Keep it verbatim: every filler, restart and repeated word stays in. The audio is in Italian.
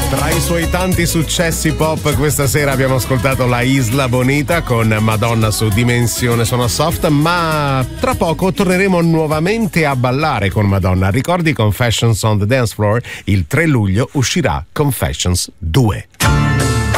Tra i suoi tanti successi pop questa sera abbiamo ascoltato La Isla Bonita con Madonna su Dimensione Sono Soft, ma tra poco torneremo nuovamente a ballare con Madonna. Ricordi Confessions on the Dance Floor? Il tre luglio uscirà Confessions due.